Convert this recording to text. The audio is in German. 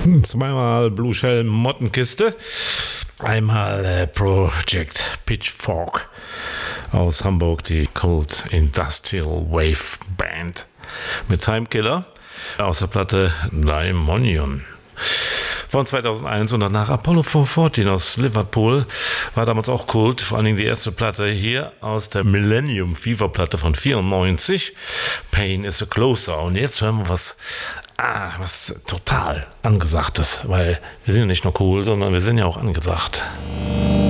Zweimal Blue Shell Mottenkiste. Einmal Project Pitchfork aus Hamburg, die Cold Industrial Wave Band mit Timekiller aus der Platte Daimonion von 2001 und danach Apollo 414 aus Liverpool, war damals auch Kult, vor allen Dingen die erste Platte hier aus der Millennium Fever Platte von 94, Pain is a Closer. Und jetzt hören wir was total Angesagtes, weil wir sind ja nicht nur cool, sondern wir sind ja auch angesagt.